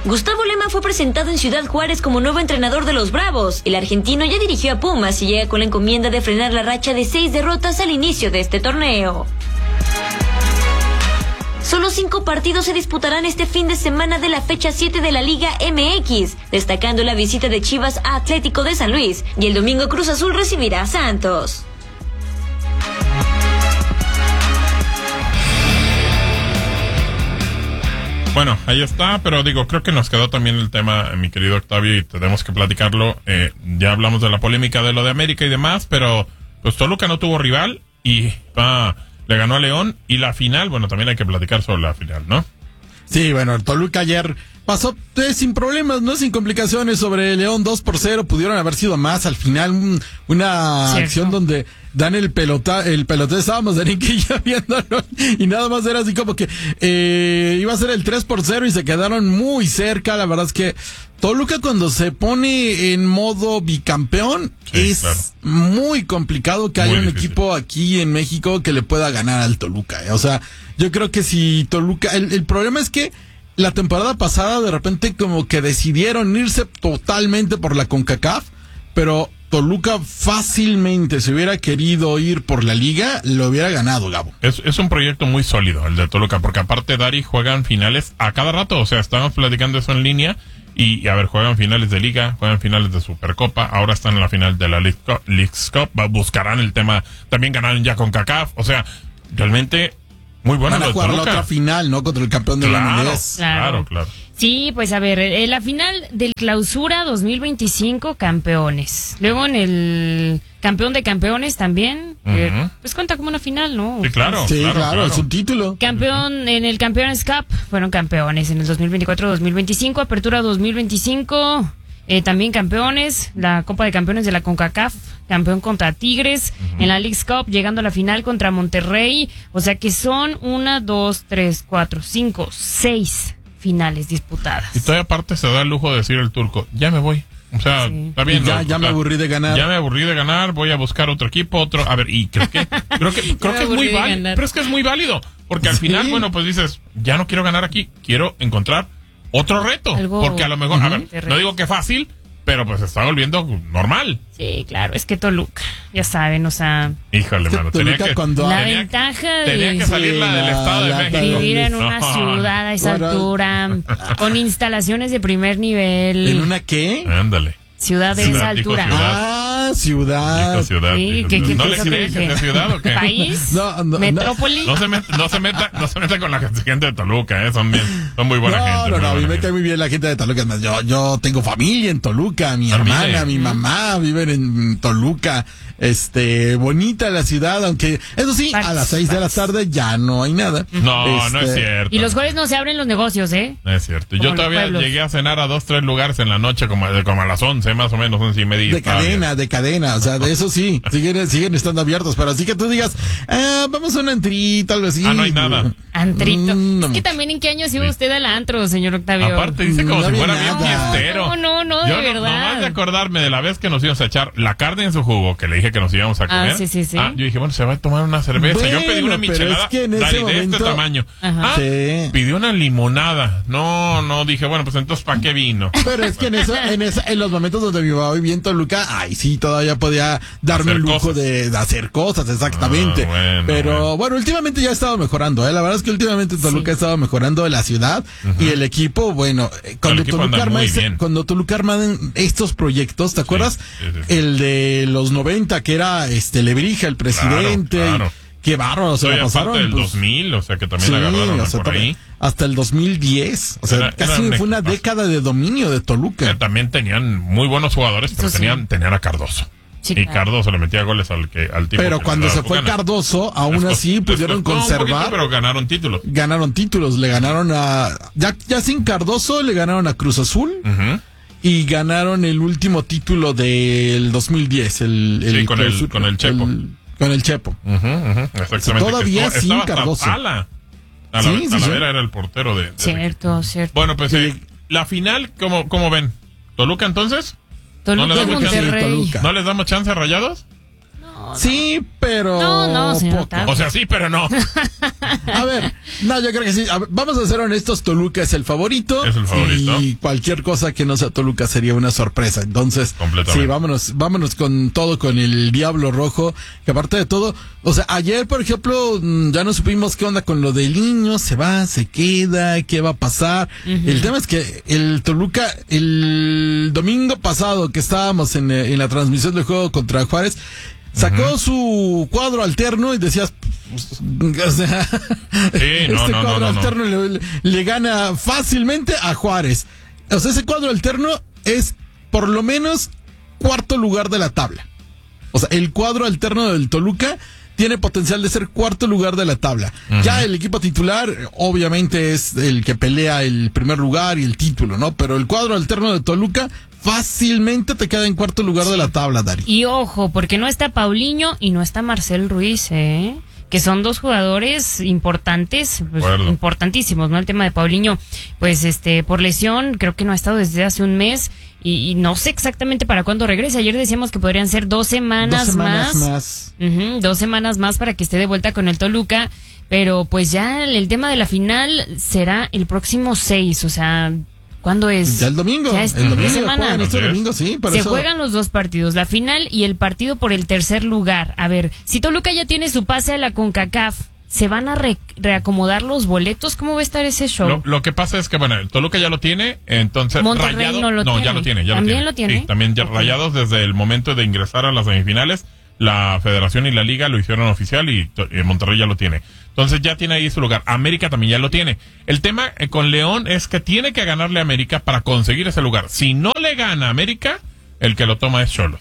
Gustavo Lema fue presentado en Ciudad Juárez como nuevo entrenador de los Bravos. El argentino ya dirigió a Pumas y llega con la encomienda de frenar la racha de 6 derrotas al inicio de este torneo. Solo 5 partidos se disputarán este fin de semana de la fecha 7 de la Liga MX, destacando la visita de Chivas a Atlético de San Luis, y el domingo Cruz Azul recibirá a Santos. Bueno, ahí está, pero creo que nos quedó también el tema, mi querido Octavio, y tenemos que platicarlo. Ya hablamos de la polémica de lo de América y demás, pero pues Toluca no tuvo rival y le ganó a León, y la final, bueno, también hay que platicar sobre la final, ¿no? Sí, bueno, el Toluca ayer pasó sin problemas, ¿no? Sin complicaciones sobre León 2-0, pudieron haber sido más al final, una acción donde dan el pelotazo, estábamos Darín y yo viéndolo, y nada más era así como que iba a ser el 3-0 y se quedaron muy cerca. La verdad es que Toluca, cuando se pone en modo bicampeón, muy complicado que haya un equipo aquí en México que le pueda ganar al Toluca, O sea, yo creo que si Toluca, el problema es que la temporada pasada de repente como que decidieron irse totalmente por la CONCACAF, pero Toluca fácilmente, si hubiera querido ir por la liga, lo hubiera ganado, Gabo. Es un proyecto muy sólido el de Toluca, porque aparte, Dari, juegan finales a cada rato. O sea, estábamos platicando eso en línea y a ver, juegan finales de liga, juegan finales de Supercopa, ahora están en la final de la Leagues Cup, buscarán el tema, también ganaron ya con CONCACAF. O sea, realmente muy bueno. Van a jugar la otra final, ¿no? Contra el campeón de la MLS. Claro. Sí, pues a ver, la final del Clausura 2025, campeones. Luego en el campeón de campeones también, pues cuenta como una final, ¿no? Sí, claro. Es un título. Campeón en el Campeones Cup, fueron campeones en el 2024-2025, Apertura 2025, también campeones, la Copa de Campeones de la CONCACAF, campeón contra Tigres, en la Leagues Cup, llegando a la final contra Monterrey. O sea que son 1, 2, 3, 4, 5, 6 finales disputadas. Y todavía aparte se da el lujo de decir el turco, ya me voy. O sea, está bien. Ya me aburrí de ganar. Ya me aburrí de ganar, voy a buscar otro equipo, A ver, y creo que es muy válido. Pero es que es muy válido. Porque al final, bueno, pues dices, ya no quiero ganar aquí, quiero encontrar otro reto. Porque a lo mejor, a ver, no digo que fácil, pero pues se está volviendo normal. Sí, claro, es que Toluca, ya saben, o sea... Híjole, mano, tenía que salirla del Estado de México. Vivir en una ciudad a esa altura, con instalaciones de primer nivel. ¿En una qué? Ándale. Ciudad de esa altura. Ciudad. Sí, ¿No le crees que es ciudad o qué? ¿País? ¿Metrópoli? No se meta con la gente de Toluca, son muy buena gente. No, a mí me cae muy bien la gente de Toluca. Yo tengo familia en Toluca, mi hermana, mi mamá viven en Toluca. Bonita la ciudad, aunque eso sí, a las 6 de la tarde ya no hay nada. No es cierto. Y los jueves no se abren los negocios, No es cierto. Yo todavía llegué a cenar a 2, 3 lugares en la noche, como a las 11, más o menos, 11:30. De cadena, o sea, de eso sí, siguen estando abiertos, pero así que tú digas, vamos a un antrito, algo así. No hay nada. Antrito. Es que también, ¿en qué años iba usted al antro, señor Octavio? Aparte dice como si fuera bien fiestero. No, de verdad. Nomás de acordarme de la vez que nos íbamos a echar la carne en su jugo, que le dije que nos íbamos a comer. Sí. Yo dije, bueno, se va a tomar una cerveza. Bueno, yo pedí una michelada, es que en ese momento... de este tamaño. Pidió una limonada. No, dije, bueno, pues entonces, ¿para qué vino? Pero es que en los momentos donde mi mamá vivía en Toluca, sí, todavía podía darme el lujo de hacer cosas, exactamente. Pero bueno, últimamente ya ha estado mejorando, La verdad es que últimamente Toluca ha estado mejorando la ciudad y el equipo, bueno, cuando Toluca arma estos proyectos, ¿te acuerdas? Sí. El de los 90, que era Lebrija, el presidente. Claro. Qué bárbaro, se la pasaron. Hasta el 2000, o sea, que también agarraron por ahí. Hasta el 2010, o sea, casi fue una década de dominio de Toluca. También tenían muy buenos jugadores, pero tenían a Cardoso. Sí, y Cardoso le metía goles al tipo. Pero cuando se fue Cardoso, aún así pudieron conservar. Pero ganaron títulos. Le ganaron ya sin Cardoso, le ganaron a Cruz Azul. Y ganaron el último título del 2010, con el Chepo. Con el Chepo. Exactamente. Todavía sin Cardoso. Talavera era el portero de Cierto. Bueno, pues la final, ¿cómo ven? ¿Toluca entonces? Toluca, Monterrey. ¿No les damos chance a Rayados? No, Sí, pero No, señor poco. Tapia. O sea, sí, pero no. A ver, no, yo creo que sí. A ver, vamos a ser honestos, Toluca es el favorito. Es el favorito. Y cualquier cosa que no sea Toluca sería una sorpresa. Entonces, Completamente. sí, vámonos con todo, con el Diablo Rojo. Que aparte de todo, o sea, ayer, por ejemplo, ya no supimos qué onda con lo del niño. Se va, se queda, qué va a pasar. El tema es que el Toluca, el domingo pasado que estábamos en la transmisión del juego contra Juárez, sacó su cuadro alterno y decías, o sea, cuadro alterno le gana fácilmente a Juárez. O sea, ese cuadro alterno es por lo menos cuarto lugar de la tabla. O sea, el cuadro alterno del Toluca tiene potencial de ser cuarto lugar de la tabla. Ya el equipo titular, obviamente, es el que pelea el primer lugar y el título, ¿no? Pero el cuadro alterno de Toluca fácilmente te queda en cuarto lugar de la tabla, Dari. Y ojo, porque no está Paulinho y no está Marcel Ruiz, que son dos jugadores importantes, pues, importantísimos, ¿no? El tema de Paulinho, pues por lesión, creo que no ha estado desde hace un mes y no sé exactamente para cuándo regrese. Ayer decíamos que podrían ser 2 semanas más. 2 semanas más para que esté de vuelta con el Toluca, pero pues ya el tema de la final será el próximo 6, o sea, ¿cuándo es? Ya el domingo. Ya el domingo. Semana. Domingo, sí, Se juegan los 2 partidos, la final y el partido por el tercer lugar. A ver, si Toluca ya tiene su pase a la CONCACAF, ¿se van a reacomodar los boletos? ¿Cómo va a estar ese show? Lo que pasa es que, bueno, el Toluca ya lo tiene, entonces Monterrey Rayados ya lo tiene. ¿También lo tiene? Sí, también ya Rayados desde el momento de ingresar a las semifinales, la Federación y la Liga lo hicieron oficial y Monterrey ya lo tiene. Entonces ya tiene ahí su lugar. América también ya lo tiene. El tema con León es que tiene que ganarle a América para conseguir ese lugar. Si no le gana a América, el que lo toma es Xolos.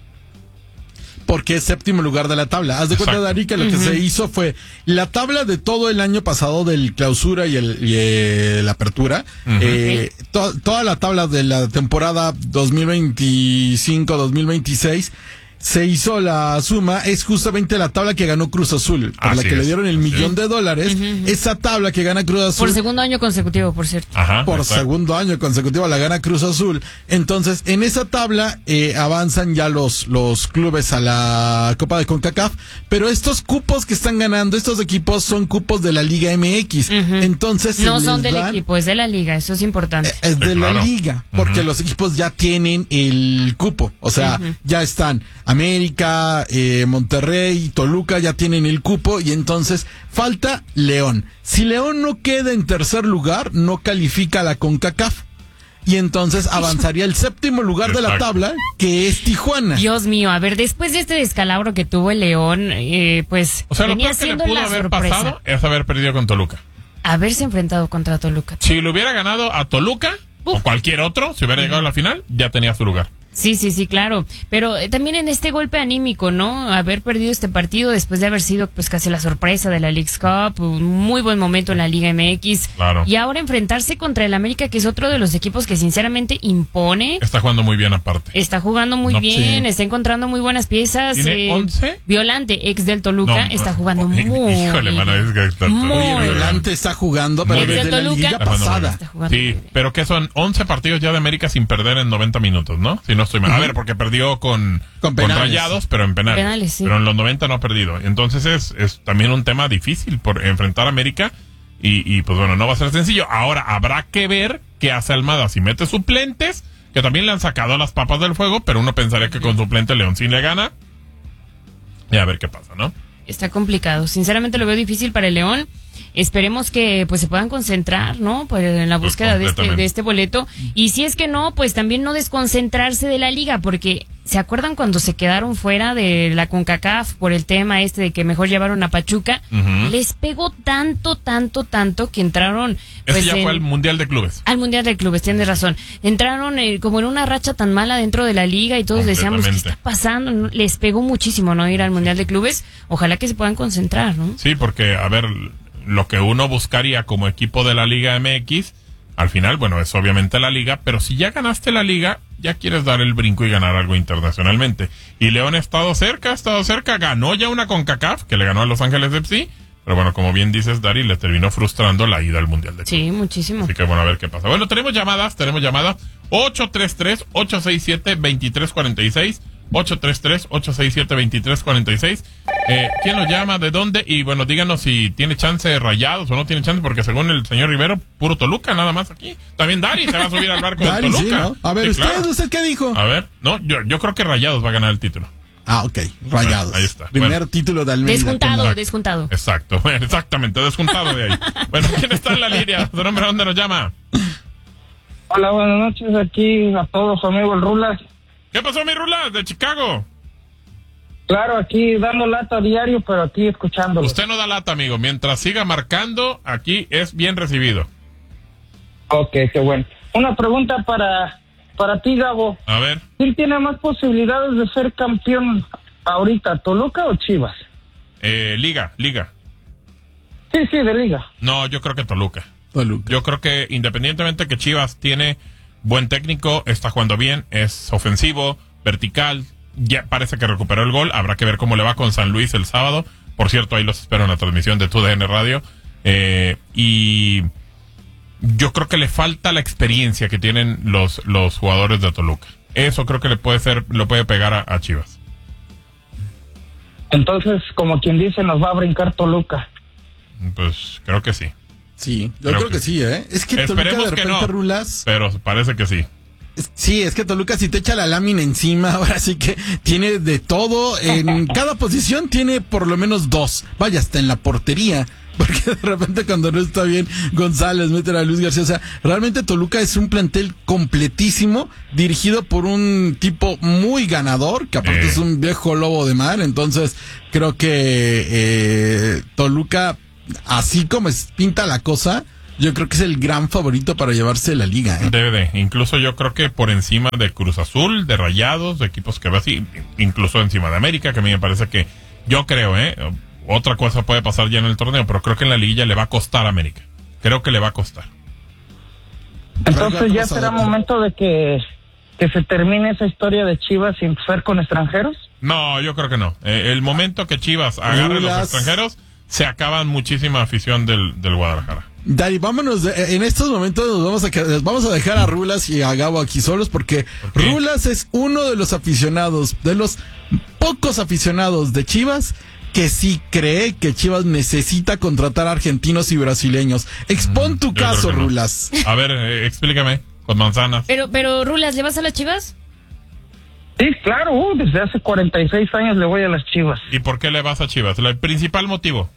Porque es séptimo lugar de la tabla. Haz de cuenta, Dari, que lo que se hizo fue la tabla de todo el año pasado del clausura y la apertura. Toda la tabla de la temporada 2025-2026 se hizo la suma, es justamente la tabla que ganó Cruz Azul, por la que le dieron el $1,000,000. Esa tabla que gana Cruz Azul. Por segundo año consecutivo, por cierto. Por segundo año consecutivo la gana Cruz Azul. Entonces, en esa tabla avanzan ya los clubes a la Copa de CONCACAF, pero estos cupos que están ganando estos equipos son cupos de la Liga MX. Entonces, no son del equipo, es de la liga, eso es importante. Es de la liga, porque los equipos ya tienen el cupo, o sea, ya están América, Monterrey, Toluca ya tienen el cupo y entonces falta León. Si León no queda en tercer lugar, no califica a la CONCACAF. Y entonces avanzaría el séptimo lugar de la tabla, que es Tijuana. Dios mío, a ver, después de este descalabro que tuvo el León, pues o sea, venía lo peor siendo que le pudo la haber sorpresa. pasado es haber perdido con Toluca. Haberse enfrentado contra Toluca. Si le hubiera ganado a Toluca o cualquier otro, si hubiera llegado a la final, ya tenía su lugar. Sí, claro. Pero también en este golpe anímico, ¿no? Haber perdido este partido después de haber sido pues casi la sorpresa de la Leagues Cup, un muy buen momento en la Liga MX. Claro. Y ahora enfrentarse contra el América, que es otro de los equipos que sinceramente impone. Está jugando muy bien aparte. Está jugando muy bien, está encontrando muy buenas piezas. ¿Tiene 11? Violante, ex del Toluca, está jugando muy híjole, mano, es que está Violante está jugando, pero desde la liga pasada. Sí, pero que son 11 partidos ya de América sin perder en 90 minutos, ¿no? Si no estoy mal. A ver, porque perdió con Rayados, pero en penales. Sí. Pero en los 90 no ha perdido. Entonces es también un tema difícil por enfrentar a América y pues bueno, no va a ser sencillo. Ahora habrá que ver qué hace Almada. Si mete suplentes, que también le han sacado las papas del fuego, pero uno pensaría que con suplente León sí le gana. Y a ver qué pasa, ¿no? Está complicado. Sinceramente lo veo difícil para el León. Esperemos que pues se puedan concentrar, ¿no? Pues en la búsqueda de este boleto. Y si es que no, pues también no desconcentrarse de la liga, porque ¿se acuerdan cuando se quedaron fuera de la CONCACAF por el tema de que mejor llevaron a Pachuca? Les pegó tanto que entraron... Ese ya fue al Mundial de Clubes. Al Mundial de Clubes, tienes razón. Entraron como en una racha tan mala dentro de la liga y todos decíamos, ¿qué está pasando? Les pegó muchísimo, ¿no? Ir al Mundial de Clubes. Ojalá que se puedan concentrar, ¿no? Sí, porque, a ver, lo que uno buscaría como equipo de la Liga MX, al final, bueno, es obviamente la liga, pero si ya ganaste la liga, ya quieres dar el brinco y ganar algo internacionalmente. Y León ha estado cerca, ganó ya una CONCACAF, que le ganó a Los Ángeles FC, pero bueno, como bien dices, Dari, le terminó frustrando la ida al Mundial de Clubes. Sí, muchísimo. Así que bueno, a ver qué pasa. Bueno, tenemos llamada 833-867-2346, 833-867-2346. ¿Quién nos llama? ¿De dónde? Y bueno, díganos si tiene chance de Rayados o no tiene chance, porque según el señor Rivero, puro Toluca nada más aquí. También Dari se va a subir al barco de Toluca. Sí, ¿no? A ver, sí, ¿usted qué dijo? A ver, no, yo creo que Rayados va a ganar el título. Ah, ok, Rayados. Ahí está. Primer título de Almeida. Desjuntado. Exacto, exactamente, desjuntado de ahí. Bueno, ¿quién está en la línea? ¿Su nombre dónde nos llama? Hola, buenas noches, aquí a todos, amigo el Rulas. ¿Qué pasó, mi Rulas, de Chicago? Claro, aquí dando lata a diario, pero aquí escuchándolo. Usted no da lata, amigo. Mientras siga marcando, aquí es bien recibido. Ok, qué bueno. Una pregunta para ti, Gabo. A ver. ¿Quién tiene más posibilidades de ser campeón ahorita, Toluca o Chivas? Liga. Sí, de Liga. No, yo creo que Toluca. Yo creo que independientemente que Chivas tiene buen técnico, está jugando bien, es ofensivo, vertical, ya parece que recuperó el gol. Habrá que ver cómo le va con San Luis el sábado. Por cierto, ahí los espero en la transmisión de TUDN Radio. Y yo creo que le falta la experiencia que tienen los jugadores de Toluca. Eso creo que lo puede pegar a Chivas. Entonces, como quien dice, nos va a brincar Toluca. Pues creo que sí. Sí, yo creo que sí, ¿eh? Es que Toluca de repente, no, Rulas, pero parece que sí. Sí, es que Toluca si te echa la lámina encima, ahora sí que tiene de todo. En cada posición tiene por lo menos dos. Vaya, hasta en la portería. Porque de repente cuando no está bien González, mete a Luis García. O sea, realmente Toluca es un plantel completísimo, dirigido por un tipo muy ganador, que aparte es un viejo lobo de mar. Entonces, creo que Toluca, así como pinta la cosa, yo creo que es el gran favorito para llevarse la liga. Debe. Incluso yo creo que por encima de Cruz Azul, de Rayados, de equipos que va así, incluso encima de América, que a mí me parece que, yo creo, otra cosa puede pasar ya en el torneo, pero creo que en la liguilla le va a costar a América. Creo que le va a costar. Entonces ya será momento de que se termine esa historia de Chivas sin ser con extranjeros. No, yo creo que no. El momento que Chivas agarre los extranjeros, se acaban muchísima afición del Guadalajara. Dari, vámonos, en estos momentos vamos a dejar a Rulas y a Gabo aquí solos porque Rulas es uno de los aficionados, de los pocos aficionados de Chivas que sí cree que Chivas necesita contratar argentinos y brasileños. Expon tu caso, no. Rulas. A ver, explícame, con manzanas. Pero Rulas, ¿le vas a las Chivas? Sí, claro, desde hace 46 años le voy a las Chivas. ¿Y por qué le vas a Chivas? El principal motivo.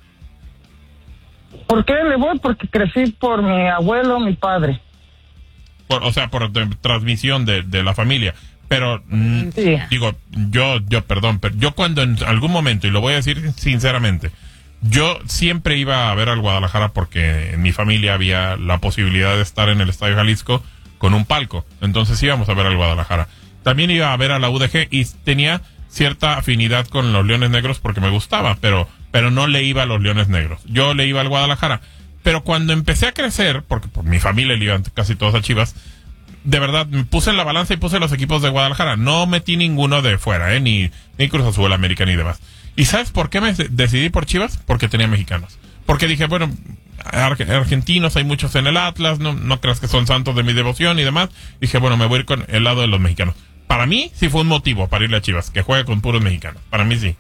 ¿Por qué le voy? Porque crecí por mi abuelo, mi padre. Por transmisión de la familia. Pero, sí. Digo, perdón, pero yo cuando en algún momento, y lo voy a decir sinceramente, yo siempre iba a ver al Guadalajara porque en mi familia había la posibilidad de estar en el Estadio Jalisco con un palco. Entonces íbamos a ver al Guadalajara. También iba a ver a la UDG y tenía cierta afinidad con los Leones Negros porque me gustaba, pero no le iba a los Leones Negros. Yo le iba al Guadalajara. Pero cuando empecé a crecer, porque por mi familia le iban casi todos a Chivas, de verdad, me puse en la balanza y puse los equipos de Guadalajara. No metí ninguno de fuera, ni Cruz Azul, América, ni demás. ¿Y sabes por qué me decidí por Chivas? Porque tenía mexicanos. Porque dije, bueno, argentinos hay muchos en el Atlas, no creas que son santos de mi devoción y demás. Dije, bueno, me voy a ir con el lado de los mexicanos. Para mí sí fue un motivo para irle a Chivas, que juegue con puros mexicanos. Para mí sí.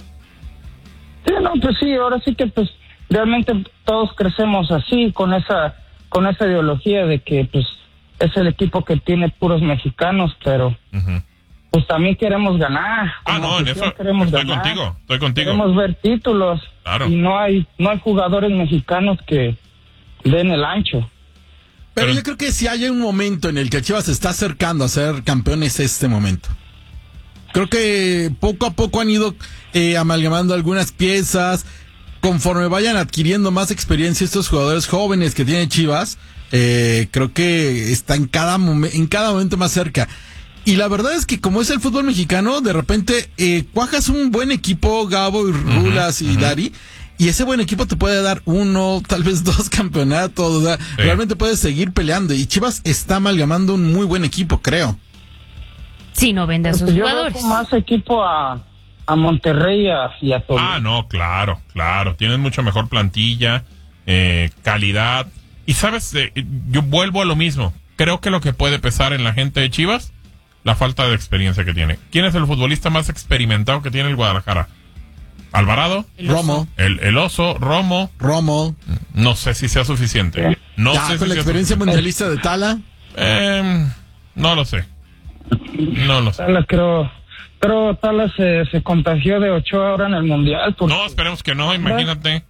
Sí, no, pues sí, ahora sí que pues realmente todos crecemos así, con esa ideología de que pues es el equipo que tiene puros mexicanos, pero pues también queremos ganar. No, en eso estoy contigo. Queremos ver títulos. Claro. Y no hay jugadores mexicanos que den el ancho. Pero yo creo que si hay un momento en el que Chivas se está acercando a ser campeón, es este momento. Creo que poco a poco han ido amalgamando algunas piezas. Conforme vayan adquiriendo más experiencia estos jugadores jóvenes que tiene Chivas, creo que está en cada momento más cerca. Y la verdad es que como es el fútbol mexicano, de repente cuajas un buen equipo, Gabo y Rulas y Dari, y ese buen equipo te puede dar 1, tal vez 2 campeonatos, o sea, realmente puedes seguir peleando. Y Chivas está amalgamando un muy buen equipo, creo. Sí, no vende a sus jugadores. Yo veo más equipo a Monterrey y a Toluca. No, claro. Tienen mucho mejor plantilla, calidad. Y sabes, yo vuelvo a lo mismo. Creo que lo que puede pesar en la gente de Chivas la falta de experiencia que tiene. ¿Quién es el futbolista más experimentado que tiene el Guadalajara? ¿Alvarado? Romo. El Oso, Romo. No sé si sea suficiente. No sé con si la sea experiencia suficiente. mundialista de Tala. No lo sé. Tala creo Tala se contagió de Ochoa ahora en el Mundial. No, esperemos que no, imagínate.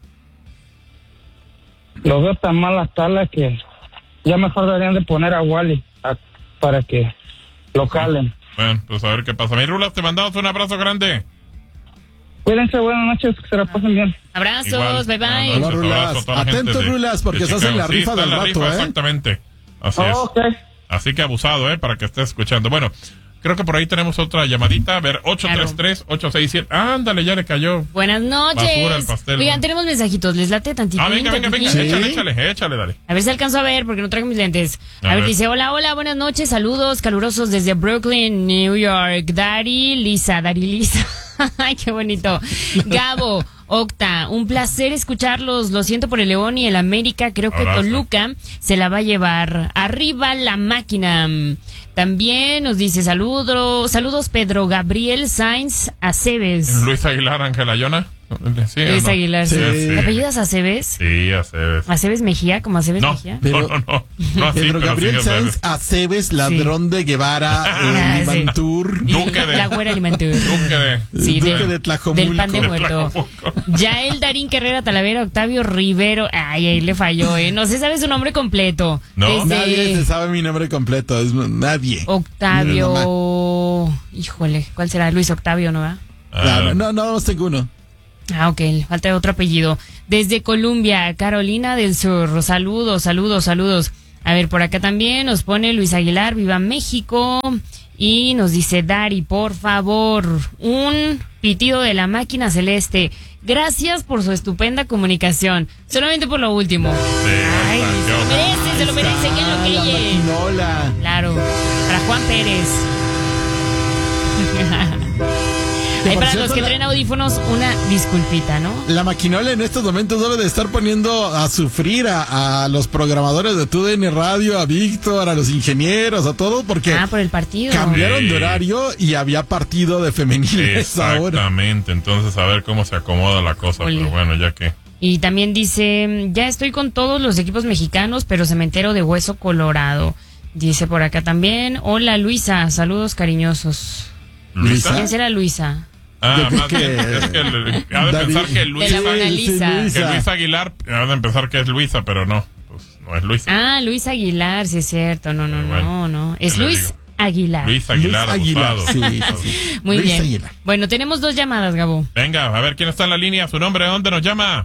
Lo veo tan mal a Tala que ya mejor deberían de poner a Wally para que lo calen. Bueno, pues a ver qué pasa. Mi Rulas, te mandamos un abrazo grande. Cuídense, buenas noches, que se la pasen bien. Abrazos, Igual. bye bye. Buenas Hola, noches, Rulas. abrazo a toda la Atentos, gente de- Rulas, porque de estás en Chicago. la Sí, rifa está en del la vato, rifa, ¿eh? Exactamente. Así es. Ok. Así que abusado, para que estés escuchando. Bueno, creo que por ahí tenemos otra llamadita. A ver, 833-867. Ándale, ya le cayó. Buenas Basura el noches. pastel, Oigan, ¿no? tenemos mensajitos. Les late tantito. Venga. Sí. Échale, dale. A ver si alcanzo a ver, porque no traigo mis lentes. A A ver, ver. dice, hola, buenas noches, saludos calurosos desde Brooklyn, New York. Dari Lisa. Ay, qué bonito. Gabo, Octa, un placer escucharlos. Lo siento por el León y el América. Creo que Abrazo. Toluca se la va a llevar. Arriba la máquina. También nos dice saludos Pedro Gabriel Sainz Aceves. Luis Aguilar, Ángela Yona. ¿Sí, o Luis no? Aguilar, Sí. sí. ¿Te apellidas Aceves? Sí, Aceves. ¿Aceves Mejía? ¿Como Aceves No, Mejía? Pero- no así, Pedro pero Gabriel sí, Sáenz Aceves, ladrón de Guevara, Ah, sí. Limantur, Duque de- La güera alimentura. Duque de... Sí, Duque de Tlajomulco. del pan de De muerto. Tlajomulco. Yael Darín Carrera Talavera, Octavio Rivero. Ay, ahí le falló, No se sabe su nombre completo. No. Nadie se sabe mi nombre completo, nadie. Octavio. Híjole, ¿cuál será? Luis Octavio, ¿no va? No, tengo uno. Ah, ok, falta otro apellido. Desde Colombia, Carolina del Sur. Saludos. A ver, por acá también nos pone Luis Aguilar, viva México. Y nos dice Dari, por favor, un pitido de la máquina celeste. Gracias por su estupenda comunicación. Solamente por lo último. Ay, se lo merece, que lo La que maquinola. Claro, para Juan Pérez. Ahí por para cierto, los que traen audífonos, una disculpita, ¿no? La maquinola en estos momentos debe de estar poniendo a sufrir a los programadores de TUDN Radio, a Víctor, a los ingenieros, a todos, porque Por el partido. cambiaron Sí. de horario y había partido de femeniles ahora. Exactamente, entonces a ver cómo se acomoda la cosa, Oye. pero bueno, ya que... Y también dice, ya estoy con todos los equipos mexicanos, pero cementero de Hueso Colorado. Dice por acá también, hola Luisa, saludos cariñosos. ¿Luisa? ¿Quién será Luisa? Yo creo Más bien, que- es que ha de David- pensar que De Luisa, la Mona Lisa. que Luis Aguilar, ha de pensar que es Luisa, pero no, pues no es Luisa. Ah, Luis Aguilar, sí es cierto. Bueno, No. Es ¿qué le Luis digo? Aguilar. Luis Aguilar, Luis Aguilar, abusado. sí. Muy Luis bien. Aguilar. Bueno, tenemos 2 llamadas, Gabo. Venga, a ver quién está en la línea, su nombre, ¿de dónde nos llama?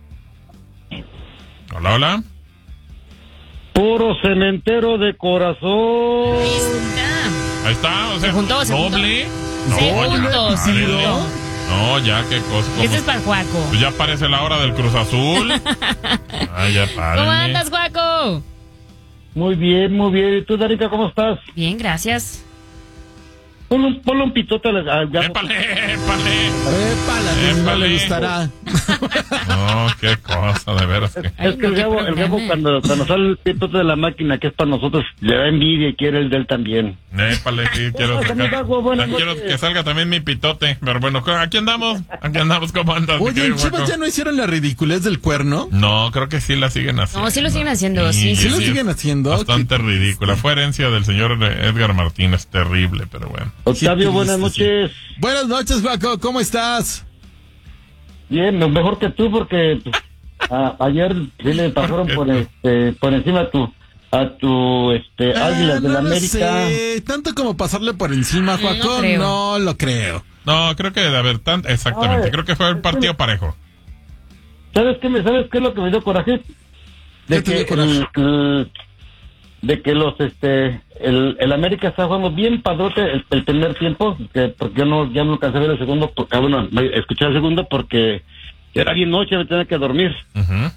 Hola. Puro cementero de corazón. Ahí está, o sea, Se juntó. doble. Se ya, juntó, párele. No, ya, qué cosa. Este es para Juaco. Pues ya parece la hora del Cruz Azul. Ya párenle. ¿Cómo andas, Juaco? Muy bien, muy bien. ¿Y tú, Darica, cómo estás? Bien, gracias. Ponle un pitote al gato. Épale. Épala, que no Épale. le gustará. No, qué cosa, de veras que... Es que el Gabo cuando sale el pitote de la máquina, que es para nosotros, le da envidia y quiere el de él también. Épale, sí, quiero Hola, sacar. Gabo, buenas Quiero noches. que salga también mi pitote. Pero bueno, aquí andamos, ¿cómo andas? mi Oye, ¿en querido Chivas Juaco? ya no hicieron la ridiculez del cuerno? No, creo que sí la siguen haciendo. No, sí lo siguen haciendo, sí. ¿Sí lo siguen haciendo? Bastante ridícula. Fue herencia del señor Edgar Martínez, terrible, pero bueno. Octavio, Qué buenas triste, noches. Buenas noches, Juaco, ¿cómo estás? Bien, mejor que tú porque pues, ayer sí le pasaron por encima a tu Águilas de la no lo América. sé, tanto como pasarle por encima, Juaco, creo. no lo creo. No, creo que de haber exactamente, Ay, creo que fue el partido parejo. ¿Sabes qué es lo que me dio coraje? ¿Qué te dio coraje? De que el América está jugando bien padrote el primer tiempo, porque yo no alcancé a ver el segundo, escuché el segundo porque era bien noche, me tenía que dormir. Ujú.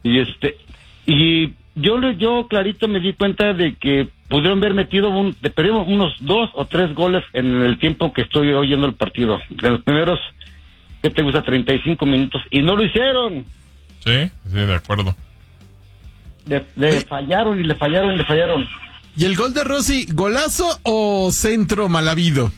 Y yo clarito me di cuenta de que pudieron haber metido perdimos unos 2 o 3 goles en el tiempo que estoy oyendo el partido. En los primeros, ¿qué te gusta? 35 minutos. Y no lo hicieron. Sí, de acuerdo. Le fallaron y le fallaron y le fallaron. ¿Y el gol de Rossi, golazo o centro mal habido?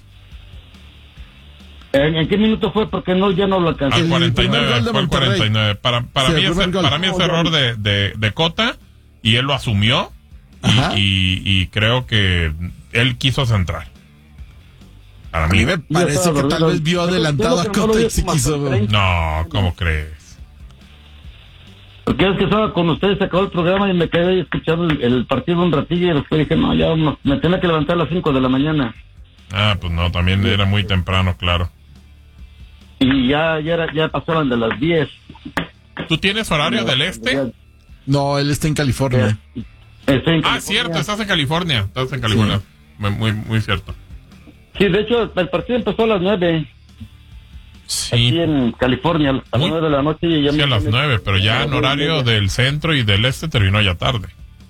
¿En qué minuto fue? Porque ya no lo alcancé. Al 49, gol de fue el Monterrey. 49. Para Sí, mí el primer gol. para mí es error de Cota, y él lo asumió, Ajá. y creo que él quiso centrar. Para A mí. mí me parece que tal vez vio adelantado a Cota y se quiso... No, ¿cómo crees? Porque es que estaba con ustedes, se acabó el programa y me quedé ahí escuchando el partido un ratillo y después dije, no, ya me tenía que levantar a las 5 de la mañana. Ah, pues no, también era muy temprano, claro. Y ya pasaban de las 10. ¿Tú tienes horario del este? No, él está en California. Estoy en Ah, California. cierto, estás en California. Estás en California. Muy cierto. Sí, de hecho, el partido empezó a las 9. Sí, Aquí en California, a las Muy- 9 de la noche. Y ya sí, a las 9, pero ya en horario de del centro y del este terminó ya tarde.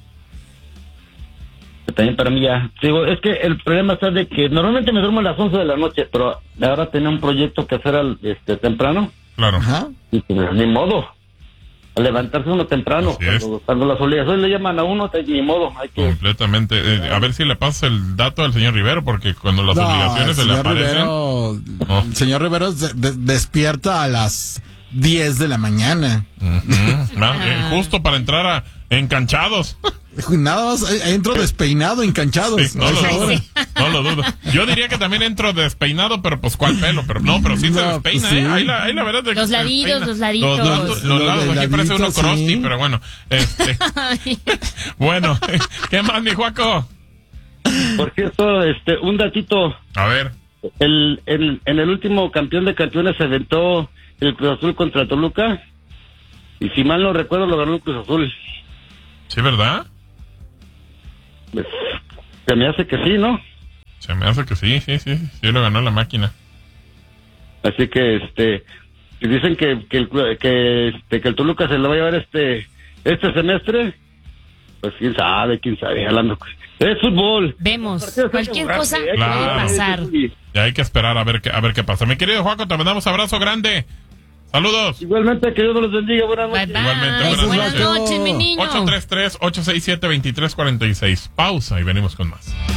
También para mí ya. Digo, es que el problema está de que normalmente me duermo a las 11 de la noche, pero ahora tenía un proyecto que hacer temprano. Claro. Ajá. Y pues, ni modo. A levantarse uno temprano. Así es. Cuando las obligaciones le llaman a uno, ni modo. Hay que. Completamente. A ver si le pasa el dato al señor Rivero, porque cuando las No, obligaciones se le aparecen. El señor Rivero despierta a las 10 de la mañana. Justo para entrar enganchados. Nada más entro despeinado en Canchados. Sí, no lo dudo. Yo diría que también entro despeinado, pero pues ¿cuál pelo? Pero sí se No, despeina, pues sí. Ahí la verdad es que Los se laditos, despeina. los laditos. Los lados, aquí parece uno laditos, crusty, sí. pero bueno. Bueno, ¿qué más, mi Juaco? Por cierto, un datito. A ver. En el último campeón de campeones se aventó el Cruz Azul contra Toluca. Y si mal no recuerdo, lo ganó el Cruz Azul. ¿Sí, verdad? Pues, se me hace que sí, ¿no? Se me hace que sí lo ganó la máquina. Así que si dicen que el Toluca se lo va a llevar este semestre, pues quién sabe, hablando. Es fútbol. Vemos, cualquier cosa puede Claro. pasar. Y hay que esperar a ver qué pasa. Mi querido Juaco, te mandamos abrazo grande. Saludos. Igualmente, que Dios los bendiga. Buenas Bye noches. bye. Igualmente, Buenas noches, mi niño. 833-867-2346. Pausa y venimos con más.